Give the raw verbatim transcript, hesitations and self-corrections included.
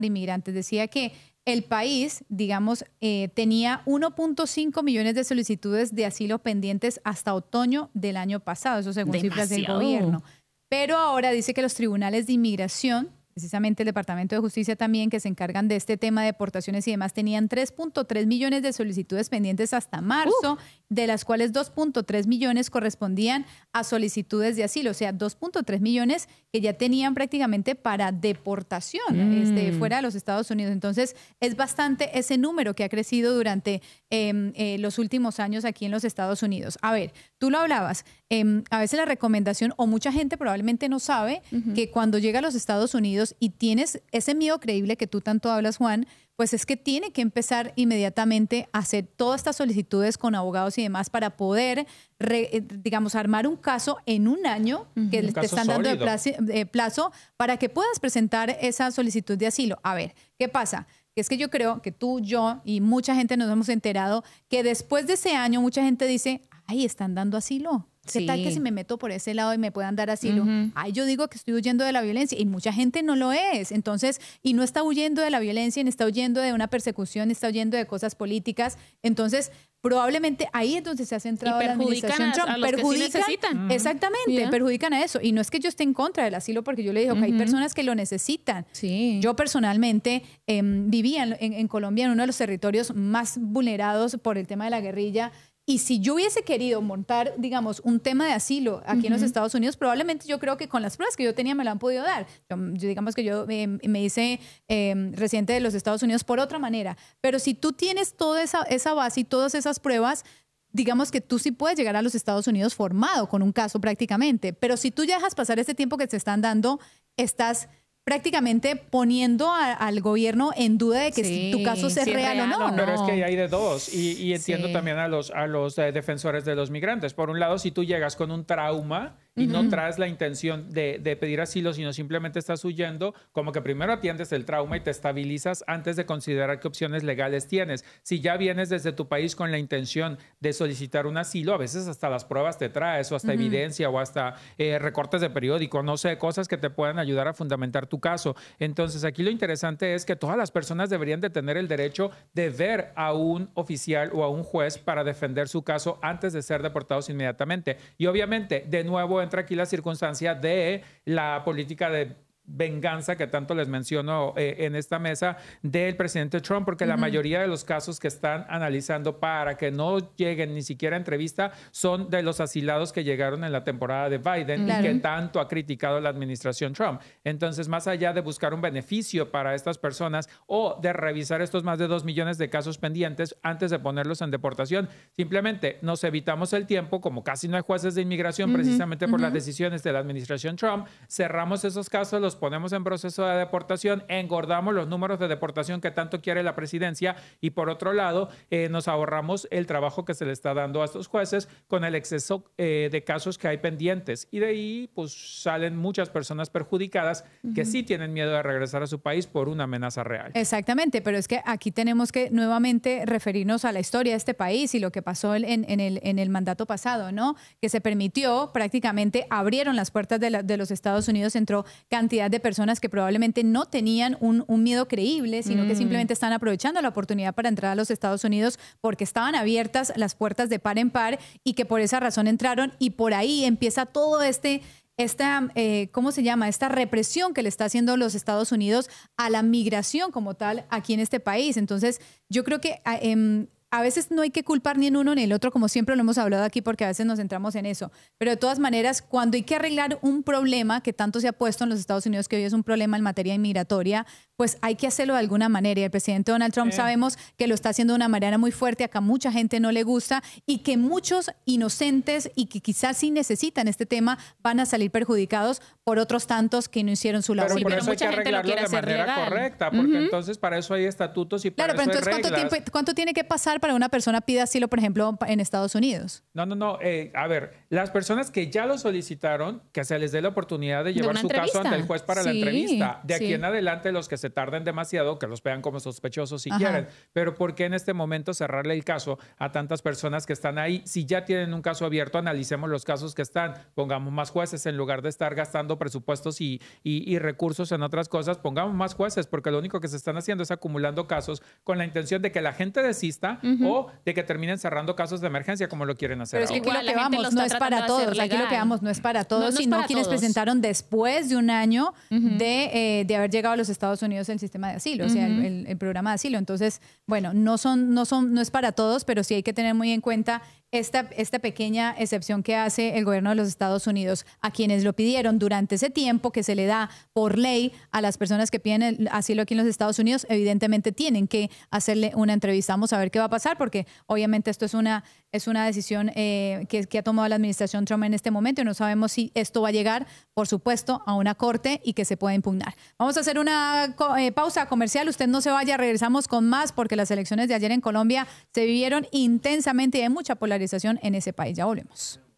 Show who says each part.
Speaker 1: de inmigrantes. Decía que el país, digamos, eh, tenía uno punto cinco millones de solicitudes de asilo pendientes hasta otoño del año pasado, eso según cifras del gobierno. Pero ahora dice que los tribunales de inmigración, precisamente el Departamento de Justicia también, que se encargan de este tema de deportaciones y demás, tenían tres punto tres millones de solicitudes pendientes hasta marzo, uh. de las cuales dos punto tres millones correspondían a solicitudes de asilo, o sea, dos punto tres millones que ya tenían prácticamente para deportación mm. este, fuera de los Estados Unidos. Entonces, es bastante ese número que ha crecido durante eh, eh, los últimos años aquí en los Estados Unidos. A ver, tú lo hablabas, eh, a veces la recomendación, o mucha gente probablemente no sabe, uh-huh. que cuando llega a los Estados Unidos y tienes ese miedo creíble que tú tanto hablas, Juan, pues es que tiene que empezar inmediatamente a hacer todas estas solicitudes con abogados y demás para poder, re, digamos, armar un caso en un año que uh-huh. te están dando de plazo, de plazo para que puedas presentar esa solicitud de asilo. A ver, ¿qué pasa? Que es que yo creo que tú, yo y mucha gente nos hemos enterado que después de ese año mucha gente dice, ay, están dando asilo. ¿Qué sí. tal que si me meto por ese lado y me puedan dar asilo? Uh-huh. Ay, yo digo que estoy huyendo de la violencia y mucha gente no lo es. Entonces, y no está huyendo de la violencia, ni está huyendo de una persecución, ni está huyendo de cosas políticas. Entonces, probablemente ahí es donde se ha centrado la administración Trump.
Speaker 2: A los perjudican, que sí necesitan.
Speaker 1: Uh-huh. Exactamente, yeah. perjudican a eso. Y no es que yo esté en contra del asilo, porque yo le digo uh-huh. que hay personas que lo necesitan.
Speaker 2: Sí.
Speaker 1: Yo personalmente eh, vivía en, en, en Colombia, en uno de los territorios más vulnerados por el tema de la guerrilla. Y si yo hubiese querido montar, digamos, un tema de asilo aquí uh-huh. en los Estados Unidos, probablemente yo creo que con las pruebas que yo tenía me lo han podido dar. Yo, yo digamos que yo eh, me hice eh, residente de los Estados Unidos por otra manera. Pero si tú tienes toda esa, esa base y todas esas pruebas, digamos que tú sí puedes llegar a los Estados Unidos formado con un caso prácticamente. Pero si tú ya dejas pasar este tiempo que te están dando, estás prácticamente poniendo a, al gobierno en duda de que sí, tu caso sea
Speaker 2: sí
Speaker 1: real, real o no.
Speaker 3: Pero es que hay de dos y, y entiendo
Speaker 2: sí.
Speaker 3: también a los, a los eh, defensores de los migrantes. Por un lado, si tú llegas con un trauma y uh-huh. no traes la intención de, de pedir asilo, sino simplemente estás huyendo, como que primero atiendes el trauma y te estabilizas antes de considerar qué opciones legales tienes. Si ya vienes desde tu país con la intención de solicitar un asilo, a veces hasta las pruebas te traes o hasta uh-huh. evidencia o hasta eh, recortes de periódico, no sé, cosas que te puedan ayudar a fundamentar tu caso. Entonces, aquí lo interesante es que todas las personas deberían de tener el derecho de ver a un oficial o a un juez para defender su caso antes de ser deportados inmediatamente. Y obviamente, de nuevo, entra aquí la circunstancia de la política de venganza que tanto les menciono eh, en esta mesa del presidente Trump, porque uh-huh. la mayoría de los casos que están analizando para que no lleguen ni siquiera a entrevista son de los asilados que llegaron en la temporada de Biden claro. y que tanto ha criticado la administración Trump. Entonces, más allá de buscar un beneficio para estas personas o de revisar estos más de dos millones de casos pendientes antes de ponerlos en deportación, simplemente nos evitamos el tiempo, como casi no hay jueces de inmigración uh-huh. precisamente por uh-huh. las decisiones de la administración Trump, cerramos esos casos, los ponemos en proceso de deportación, engordamos los números de deportación que tanto quiere la presidencia y por otro lado eh, nos ahorramos el trabajo que se le está dando a estos jueces con el exceso eh, de casos que hay pendientes y de ahí pues salen muchas personas perjudicadas uh-huh. que sí tienen miedo de regresar a su país por una amenaza real.
Speaker 1: Exactamente, pero es que aquí tenemos que nuevamente referirnos a la historia de este país y lo que pasó en, en, el, en el mandato pasado, ¿no? Que se permitió, prácticamente abrieron las puertas de, la, de los Estados Unidos, entró cantidad de personas que probablemente no tenían un, un miedo creíble, sino mm. que simplemente están aprovechando la oportunidad para entrar a los Estados Unidos porque estaban abiertas las puertas de par en par y que por esa razón entraron y por ahí empieza todo este... esta, eh, ¿cómo se llama? Esta represión que le está haciendo los Estados Unidos a la migración como tal aquí en este país. Entonces, yo creo que... Eh, a veces no hay que culpar ni en uno ni en el otro, como siempre lo hemos hablado aquí, porque a veces nos centramos en eso. Pero de todas maneras, cuando hay que arreglar un problema que tanto se ha puesto en los Estados Unidos, que hoy es un problema en materia inmigratoria, pues hay que hacerlo de alguna manera. Y el presidente Donald Trump eh. sabemos que lo está haciendo de una manera muy fuerte, acá mucha gente no le gusta y que muchos inocentes y que quizás sí necesitan este tema van a salir perjudicados por otros tantos que no hicieron su labor.
Speaker 3: Pero por
Speaker 2: sí,
Speaker 3: eso
Speaker 2: pero
Speaker 3: hay que arreglarlo de manera
Speaker 2: legal.
Speaker 3: correcta, porque uh-huh. entonces para eso hay estatutos y para
Speaker 1: claro,
Speaker 3: eso
Speaker 1: pero
Speaker 3: hay
Speaker 1: entonces
Speaker 3: reglas.
Speaker 1: ¿cuánto tiempo, cuánto tiene que pasar para una persona pida asilo, por ejemplo, en Estados Unidos?
Speaker 3: No, no, no. Eh, a ver, las personas que ya lo solicitaron, que se les dé la oportunidad de llevar
Speaker 2: de
Speaker 3: su
Speaker 2: entrevista.
Speaker 3: caso ante el juez para
Speaker 1: sí,
Speaker 3: la entrevista. De aquí
Speaker 1: sí.
Speaker 3: en adelante, los que se tarden demasiado, que los vean como sospechosos si
Speaker 1: Ajá.
Speaker 3: quieren. Pero ¿por qué en este momento cerrarle el caso a tantas personas que están ahí? Si ya tienen un caso abierto, analicemos los casos que están, pongamos más jueces en lugar de estar gastando presupuestos y, y, y recursos en otras cosas, pongamos más jueces, porque lo único que se están haciendo es acumulando casos con la intención de que la gente desista uh-huh. o de que terminen cerrando casos de emergencia como lo quieren hacer.
Speaker 1: Pero es que
Speaker 3: ahora.
Speaker 1: aquí lo que vamos no es para todos, aquí lo que vamos no es para todos, no, no sino para quienes todos. presentaron después de un año uh-huh. de, eh, de haber llegado a los Estados Unidos el sistema de asilo, uh-huh. o sea, el, el, el programa de asilo. Entonces, bueno, no son, no son, no es para todos, pero sí hay que tener muy en cuenta esta, esta pequeña excepción que hace el gobierno de los Estados Unidos a quienes lo pidieron durante ese tiempo que se le da por ley a las personas que piden el asilo aquí en los Estados Unidos. Evidentemente tienen que hacerle una entrevista. Vamos a ver qué va a pasar, porque obviamente esto es una, es una decisión eh, que, que ha tomado la administración Trump en este momento y no sabemos si esto va a llegar, por supuesto, a una corte y que se pueda impugnar. Vamos a hacer una eh, pausa comercial. Usted no se vaya, regresamos con más, porque las elecciones de ayer en Colombia se vivieron intensamente y hay mucha polarización en ese país. Ya volvemos.